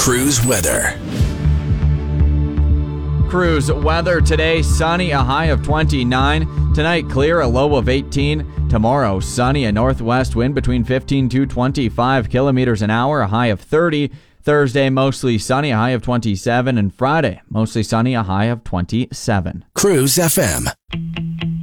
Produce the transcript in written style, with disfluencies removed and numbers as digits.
Cruise weather. Cruise weather today, sunny, a high of 29. Tonight, clear, a low of 18. Tomorrow, sunny, a northwest wind between 15 to 25 kilometers an hour, a high of 30. Thursday, mostly sunny, a high of 27. And Friday, mostly sunny, a high of 27. Cruise FM.